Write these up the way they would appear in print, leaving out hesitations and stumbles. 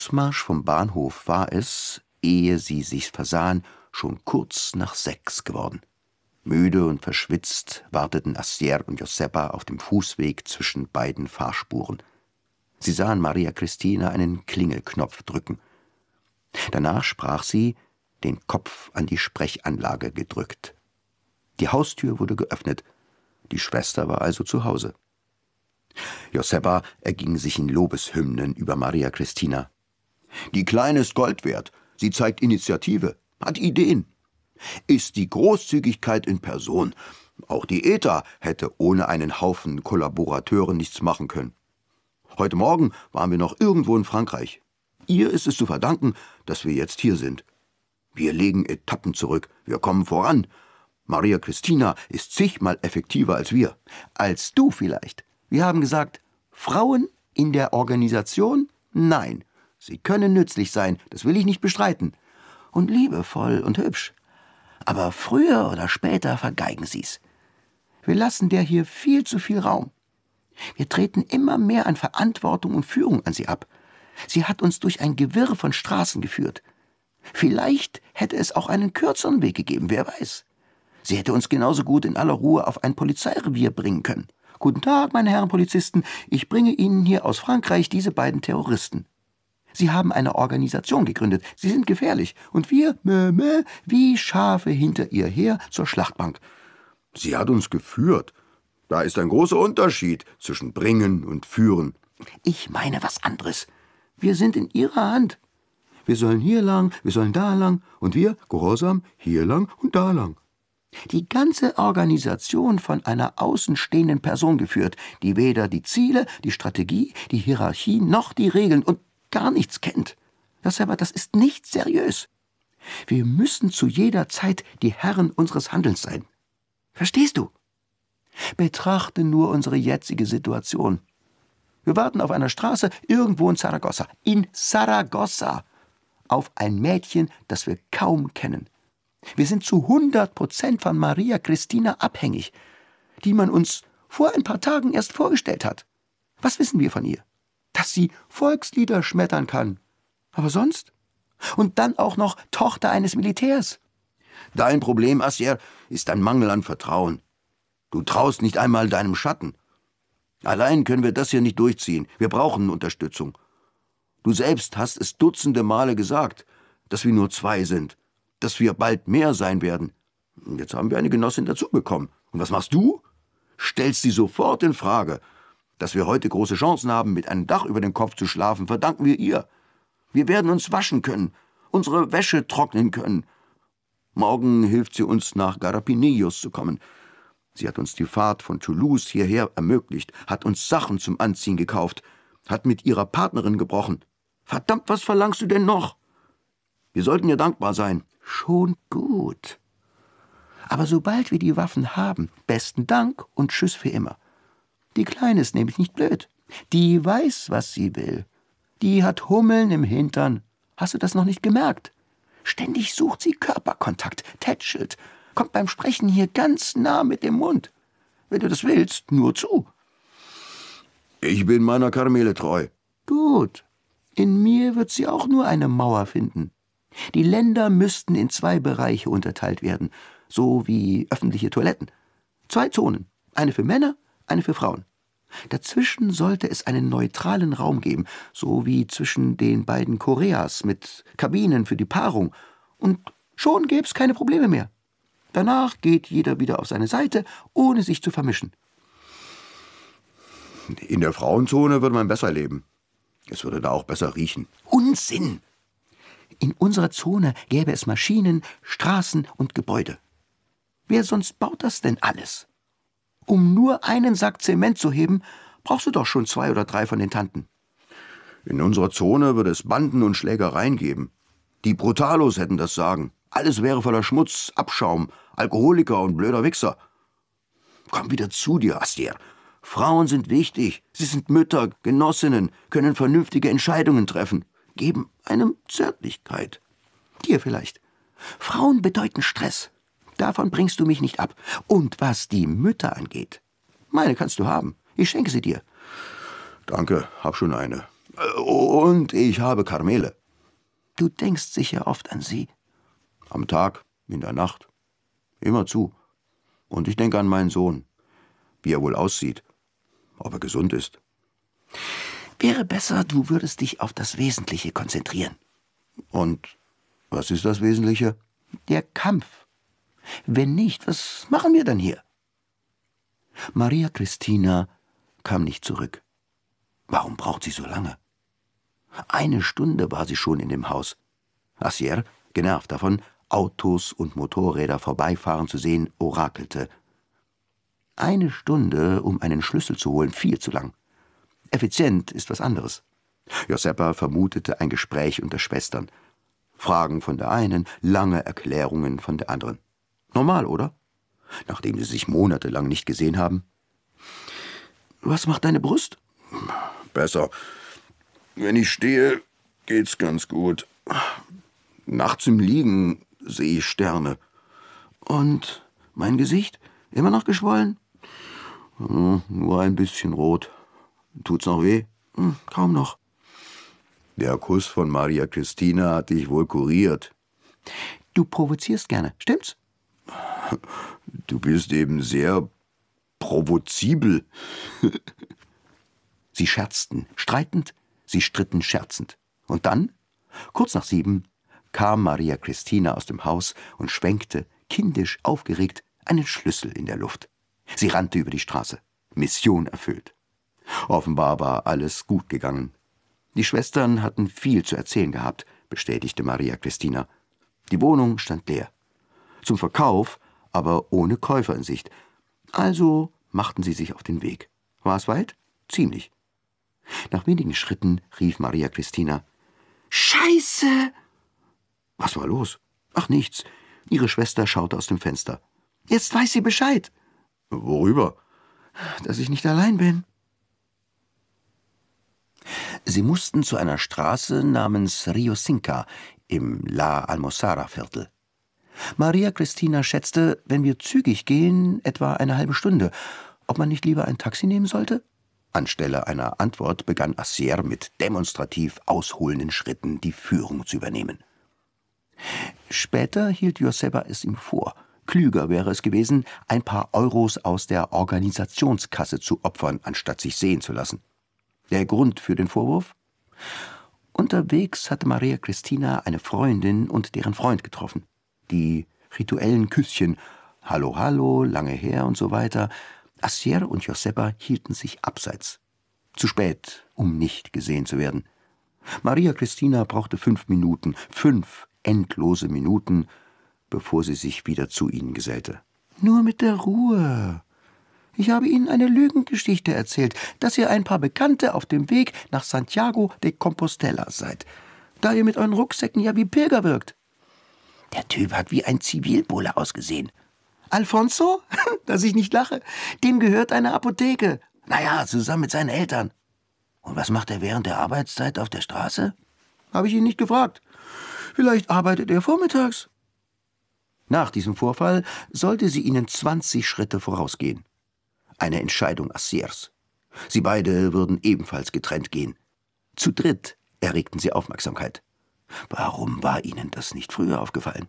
Marsch vom Bahnhof war es, ehe sie sich's versahen, schon kurz nach 6 geworden. Müde und verschwitzt warteten Astier und Joseppa auf dem Fußweg zwischen beiden Fahrspuren. Sie sahen Maria Christina einen Klingelknopf drücken. Danach sprach sie, den Kopf an die Sprechanlage gedrückt. Die Haustür wurde geöffnet. Die Schwester war also zu Hause. Joseppa erging sich in Lobeshymnen über Maria Christina. »Die Kleine ist Gold wert. Sie zeigt Initiative, hat Ideen. Ist die Großzügigkeit in Person. Auch die ETA hätte ohne einen Haufen Kollaborateure nichts machen können. Heute Morgen waren wir noch irgendwo in Frankreich. Ihr ist es zu verdanken, dass wir jetzt hier sind. Wir legen Etappen zurück, wir kommen voran. Maria Christina ist zigmal effektiver als wir. Als du vielleicht. Wir haben gesagt, Frauen in der Organisation? Nein. Sie können nützlich sein, das will ich nicht bestreiten. Und liebevoll und hübsch. Aber früher oder später vergeigen sie's. Wir lassen der hier viel zu viel Raum. Wir treten immer mehr an Verantwortung und Führung an sie ab. Sie hat uns durch ein Gewirr von Straßen geführt. Vielleicht hätte es auch einen kürzeren Weg gegeben, wer weiß. Sie hätte uns genauso gut in aller Ruhe auf ein Polizeirevier bringen können. Guten Tag, meine Herren Polizisten, ich bringe Ihnen hier aus Frankreich diese beiden Terroristen. Sie haben eine Organisation gegründet, sie sind gefährlich, und wir, wie Schafe hinter ihr her zur Schlachtbank. Sie hat uns geführt. Da ist ein großer Unterschied zwischen bringen und führen. Ich meine was anderes. Wir sind in ihrer Hand. Wir sollen hier lang, wir sollen da lang, und wir, gehorsam, hier lang und da lang. Die ganze Organisation von einer außenstehenden Person geführt, die weder die Ziele, die Strategie, die Hierarchie noch die Regeln und gar nichts kennt. Das ist nicht seriös. Wir müssen zu jeder Zeit die Herren unseres Handelns sein. Verstehst du? Betrachte nur unsere jetzige Situation. Wir warten auf einer Straße irgendwo in Saragossa. In Saragossa. Auf ein Mädchen, das wir kaum kennen. Wir sind zu 100% von Maria Christina abhängig, die man uns vor ein paar Tagen erst vorgestellt hat. Was wissen wir von ihr? Dass sie Volkslieder schmettern kann. Aber sonst? Und dann auch noch Tochter eines Militärs. Dein Problem, Astier, ist ein Mangel an Vertrauen. Du traust nicht einmal deinem Schatten. Allein können wir das hier nicht durchziehen. Wir brauchen Unterstützung. Du selbst hast es dutzende Male gesagt, dass wir nur 2 sind, dass wir bald mehr sein werden. Jetzt haben wir eine Genossin dazu bekommen. Und was machst du? Stellst sie sofort in Frage. Dass wir heute große Chancen haben, mit einem Dach über dem Kopf zu schlafen, verdanken wir ihr. Wir werden uns waschen können, unsere Wäsche trocknen können. Morgen hilft sie uns, nach Garapinillos zu kommen. Sie hat uns die Fahrt von Toulouse hierher ermöglicht, hat uns Sachen zum Anziehen gekauft, hat mit ihrer Partnerin gebrochen. Verdammt, was verlangst du denn noch? Wir sollten ihr dankbar sein. Schon gut. Aber sobald wir die Waffen haben, besten Dank und tschüss für immer. Die Kleine ist nämlich nicht blöd. Die weiß, was sie will. Die hat Hummeln im Hintern. Hast du das noch nicht gemerkt? Ständig sucht sie Körperkontakt, tätschelt, kommt beim Sprechen hier ganz nah mit dem Mund. Wenn du das willst, nur zu. Ich bin meiner Karmele treu. Gut. In mir wird sie auch nur eine Mauer finden. Die Länder müssten in 2 Bereiche unterteilt werden, so wie öffentliche Toiletten. 2 Zonen, eine für Männer, eine für Frauen. Dazwischen sollte es einen neutralen Raum geben, so wie zwischen den beiden Koreas mit Kabinen für die Paarung. Und schon gäbe es keine Probleme mehr. Danach geht jeder wieder auf seine Seite, ohne sich zu vermischen. In der Frauenzone würde man besser leben. Es würde da auch besser riechen. Unsinn! In unserer Zone gäbe es Maschinen, Straßen und Gebäude. Wer sonst baut das denn alles? Um nur einen Sack Zement zu heben, brauchst du doch schon 2 oder 3 von den Tanten. In unserer Zone würde es Banden und Schlägereien geben. Die Brutalos hätten das Sagen. Alles wäre voller Schmutz, Abschaum, Alkoholiker und blöder Wichser. Komm wieder zu dir, Astier. Frauen sind wichtig. Sie sind Mütter, Genossinnen, können vernünftige Entscheidungen treffen, geben einem Zärtlichkeit. Dir vielleicht. Frauen bedeuten Stress. Davon bringst du mich nicht ab. Und was die Mütter angeht, meine kannst du haben. Ich schenke sie dir. Danke, hab schon eine. Und ich habe Karmele. Du denkst sicher oft an sie. Am Tag, in der Nacht. Immerzu. Und ich denke an meinen Sohn. Wie er wohl aussieht. Ob er gesund ist. Wäre besser, du würdest dich auf das Wesentliche konzentrieren. Und was ist das Wesentliche? Der Kampf. Wenn nicht, was machen wir dann hier? Maria Christina kam nicht zurück. Warum braucht sie so lange? 1 Stunde war sie schon in dem Haus. Assier, genervt davon, Autos und Motorräder vorbeifahren zu sehen, orakelte. 1 Stunde, um einen Schlüssel zu holen, viel zu lang. Effizient ist was anderes. Josepa vermutete ein Gespräch unter Schwestern. Fragen von der einen, lange Erklärungen von der anderen. Normal, oder? Nachdem sie sich monatelang nicht gesehen haben. Was macht deine Brust? Besser. Wenn ich stehe, geht's ganz gut. Nachts im Liegen sehe ich Sterne. Und mein Gesicht? Immer noch geschwollen? Nur ein bisschen rot. Tut's noch weh? Kaum noch. Der Kuss von Maria Christina hat dich wohl kuriert. Du provozierst gerne, stimmt's? Du bist eben sehr provozibel. Sie scherzten, streitend, sie stritten scherzend. Und dann, kurz nach 7, kam Maria Christina aus dem Haus und schwenkte, kindisch aufgeregt, einen Schlüssel in der Luft. Sie rannte über die Straße. Mission erfüllt. Offenbar war alles gut gegangen. Die Schwestern hatten viel zu erzählen gehabt, bestätigte Maria Christina. Die Wohnung stand leer. Zum Verkauf, aber ohne Käufer in Sicht. Also machten sie sich auf den Weg. War es weit? Ziemlich. Nach wenigen Schritten rief Maria Christina: »Scheiße!« Was war los? Ach, nichts. Ihre Schwester schaute aus dem Fenster. »Jetzt weiß sie Bescheid.« Worüber? »Dass ich nicht allein bin.« Sie mussten zu einer Straße namens Rio Cinca im La Almozara-Viertel. Maria Christina schätzte, wenn wir zügig gehen, etwa eine halbe Stunde. Ob man nicht lieber ein Taxi nehmen sollte? Anstelle einer Antwort begann Assier mit demonstrativ ausholenden Schritten die Führung zu übernehmen. Später hielt Josepa es ihm vor. Klüger wäre es gewesen, ein paar Euros aus der Organisationskasse zu opfern, anstatt sich sehen zu lassen. Der Grund für den Vorwurf? Unterwegs hatte Maria Christina eine Freundin und deren Freund getroffen. Die rituellen Küsschen, Hallo, hallo, lange her und so weiter. Assier und Josepa hielten sich abseits. Zu spät, um nicht gesehen zu werden. Maria Christina brauchte 5 Minuten, 5 endlose Minuten, bevor sie sich wieder zu ihnen gesellte. »Nur mit der Ruhe. Ich habe Ihnen eine Lügengeschichte erzählt, dass ihr ein paar Bekannte auf dem Weg nach Santiago de Compostela seid, da ihr mit euren Rucksäcken ja wie Pilger wirkt.« Der Typ hat wie ein Zivilbulle ausgesehen. »Alfonso? Dass ich nicht lache. Dem gehört eine Apotheke. Naja, zusammen mit seinen Eltern.« »Und was macht er während der Arbeitszeit auf der Straße?« »Habe ich ihn nicht gefragt. Vielleicht arbeitet er vormittags.« Nach diesem Vorfall sollte sie ihnen 20 Schritte vorausgehen. Eine Entscheidung Assiers. Sie beide würden ebenfalls getrennt gehen. Zu dritt erregten sie Aufmerksamkeit. Warum war ihnen das nicht früher aufgefallen?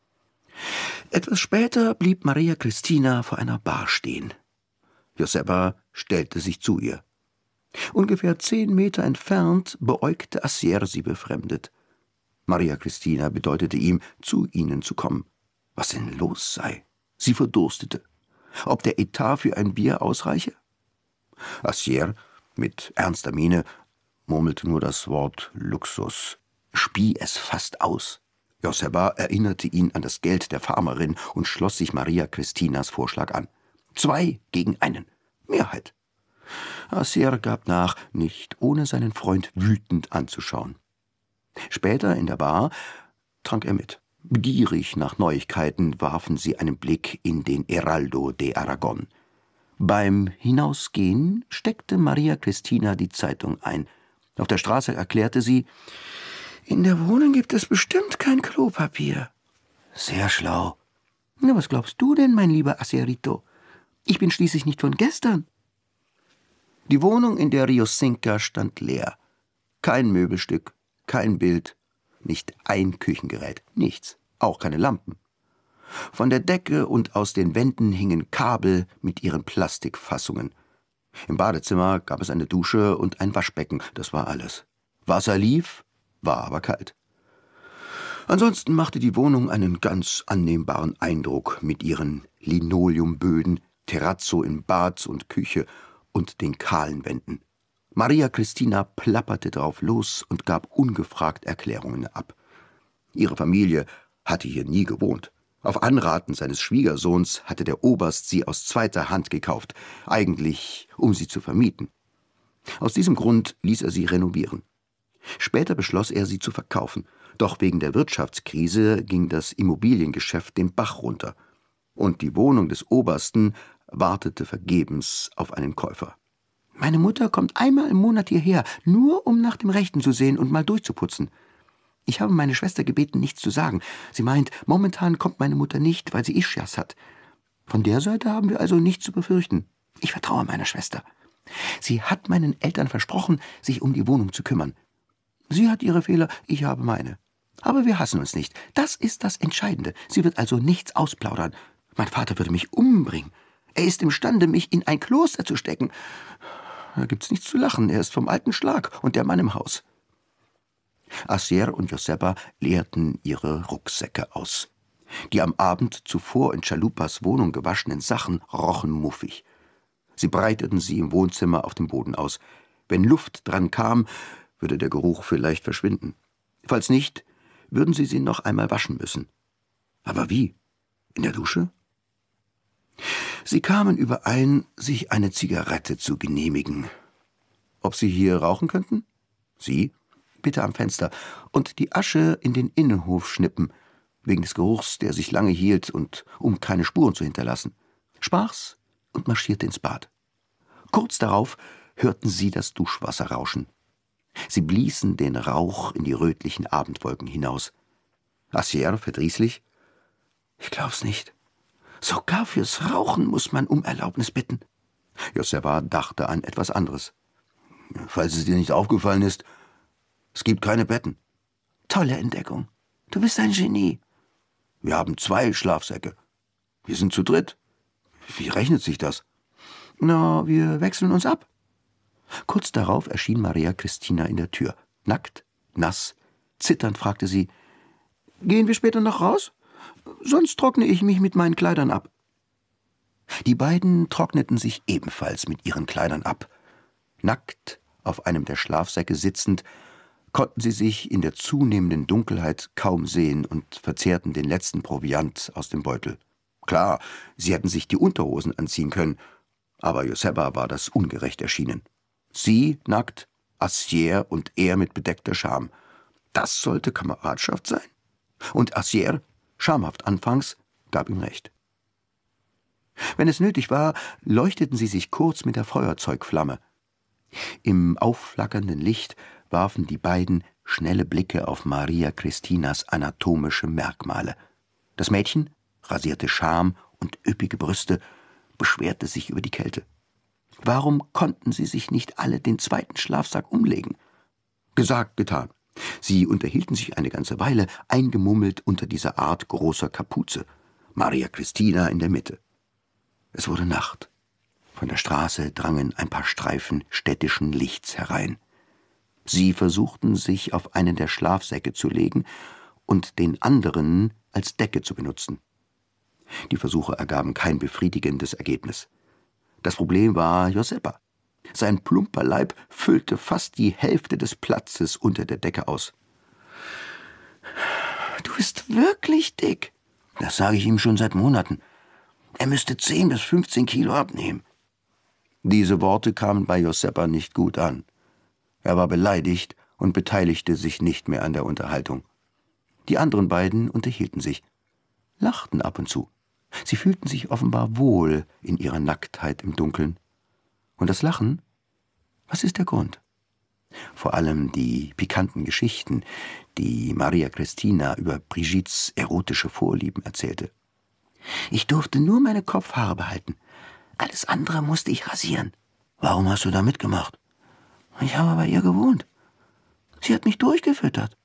Etwas später blieb Maria Christina vor einer Bar stehen. Josepa stellte sich zu ihr. Ungefähr 10 Meter entfernt beäugte Assier sie befremdet. Maria Christina bedeutete ihm, zu ihnen zu kommen. Was denn los sei? Sie verdurstete. Ob der Etat für ein Bier ausreiche? Assier, mit ernster Miene, murmelte nur das Wort Luxus, spie es fast aus. Josepa erinnerte ihn an das Geld der Farmerin und schloss sich Maria Christinas Vorschlag an. 2 gegen 1. Mehrheit. Assier gab nach, nicht ohne seinen Freund wütend anzuschauen. Später in der Bar trank er mit. Gierig nach Neuigkeiten warfen sie einen Blick in den Heraldo de Aragon. Beim Hinausgehen steckte Maria Christina die Zeitung ein. Auf der Straße erklärte sie: »In der Wohnung gibt es bestimmt kein Klopapier.« »Sehr schlau.« »Na, was glaubst du denn, mein lieber Assierito? Ich bin schließlich nicht von gestern.« Die Wohnung in der Rio Cinca stand leer. Kein Möbelstück, kein Bild, nicht ein Küchengerät, nichts, auch keine Lampen. Von der Decke und aus den Wänden hingen Kabel mit ihren Plastikfassungen. Im Badezimmer gab es eine Dusche und ein Waschbecken, das war alles. Wasser lief, war aber kalt. Ansonsten machte die Wohnung einen ganz annehmbaren Eindruck mit ihren Linoleumböden, Terrazzo in Bad und Küche und den kahlen Wänden. Maria Cristina plapperte drauf los und gab ungefragt Erklärungen ab. Ihre Familie hatte hier nie gewohnt. Auf Anraten seines Schwiegersohns hatte der Oberst sie aus zweiter Hand gekauft, eigentlich um sie zu vermieten. Aus diesem Grund ließ er sie renovieren. Später beschloss er, sie zu verkaufen, doch wegen der Wirtschaftskrise ging das Immobiliengeschäft den Bach runter, und die Wohnung des Obersten wartete vergebens auf einen Käufer. »Meine Mutter kommt einmal im Monat hierher, nur um nach dem Rechten zu sehen und mal durchzuputzen. Ich habe meine Schwester gebeten, nichts zu sagen. Sie meint, momentan kommt meine Mutter nicht, weil sie Ischias hat. Von der Seite haben wir also nichts zu befürchten. Ich vertraue meiner Schwester. Sie hat meinen Eltern versprochen, sich um die Wohnung zu kümmern. Sie hat ihre Fehler, ich habe meine. Aber wir hassen uns nicht. Das ist das Entscheidende. Sie wird also nichts ausplaudern. Mein Vater würde mich umbringen. Er ist imstande, mich in ein Kloster zu stecken. Da gibt's nichts zu lachen. Er ist vom alten Schlag und der Mann im Haus.« Astier und Josepa leerten ihre Rucksäcke aus. Die am Abend zuvor in Chalupas Wohnung gewaschenen Sachen rochen muffig. Sie breiteten sie im Wohnzimmer auf dem Boden aus. Wenn Luft dran kam, würde der Geruch vielleicht verschwinden. Falls nicht, würden sie noch einmal waschen müssen. Aber wie? In der Dusche? Sie kamen überein, sich eine Zigarette zu genehmigen. Ob sie hier rauchen könnten? Sie? Bitte am Fenster. Und die Asche in den Innenhof schnippen, wegen des Geruchs, der sich lange hielt und um keine Spuren zu hinterlassen. Sprach's und marschierte ins Bad. Kurz darauf hörten sie das Duschwasser rauschen. Sie bliesen den Rauch in die rötlichen Abendwolken hinaus. Astier, verdrießlich: »Ich glaub's nicht. Sogar fürs Rauchen muss man um Erlaubnis bitten.« Josepa dachte an etwas anderes. »Falls es dir nicht aufgefallen ist, es gibt keine Betten.« »Tolle Entdeckung. Du bist ein Genie.« »Wir haben 2 Schlafsäcke. Wir sind zu dritt. Wie rechnet sich das?« »Na, wir wechseln uns ab.« Kurz darauf erschien Maria Cristina in der Tür. Nackt, nass, zitternd fragte sie: »Gehen wir später noch raus? Sonst trockne ich mich mit meinen Kleidern ab.« Die beiden trockneten sich ebenfalls mit ihren Kleidern ab. Nackt, auf einem der Schlafsäcke sitzend, konnten sie sich in der zunehmenden Dunkelheit kaum sehen und verzehrten den letzten Proviant aus dem Beutel. Klar, sie hätten sich die Unterhosen anziehen können, aber Josepa war das ungerecht erschienen. Sie nackt, Astier und er mit bedeckter Scham. Das sollte Kameradschaft sein? Und Astier, schamhaft anfangs, gab ihm recht. Wenn es nötig war, leuchteten sie sich kurz mit der Feuerzeugflamme. Im aufflackernden Licht warfen die beiden schnelle Blicke auf Maria Cristinas anatomische Merkmale. Das Mädchen, rasierte Scham und üppige Brüste, beschwerte sich über die Kälte. Warum konnten sie sich nicht alle den zweiten Schlafsack umlegen? Gesagt, getan. Sie unterhielten sich eine ganze Weile, eingemummelt unter dieser Art großer Kapuze. Maria Cristina in der Mitte. Es wurde Nacht. Von der Straße drangen ein paar Streifen städtischen Lichts herein. Sie versuchten, sich auf einen der Schlafsäcke zu legen und den anderen als Decke zu benutzen. Die Versuche ergaben kein befriedigendes Ergebnis. Das Problem war Josepa. Sein plumper Leib füllte fast die Hälfte des Platzes unter der Decke aus. »Du bist wirklich dick.« »Das sage ich ihm schon seit Monaten. Er müsste 10 bis 15 Kilo abnehmen.« Diese Worte kamen bei Josepa nicht gut an. Er war beleidigt und beteiligte sich nicht mehr an der Unterhaltung. Die anderen beiden unterhielten sich, lachten ab und zu. Sie fühlten sich offenbar wohl in ihrer Nacktheit im Dunkeln. Und das Lachen? Was ist der Grund? Vor allem die pikanten Geschichten, die Maria Cristina über Brigittes erotische Vorlieben erzählte. »Ich durfte nur meine Kopfhaare behalten. Alles andere musste ich rasieren.« »Warum hast du da mitgemacht?« »Ich habe bei ihr gewohnt.« Sie hat mich durchgefüttert.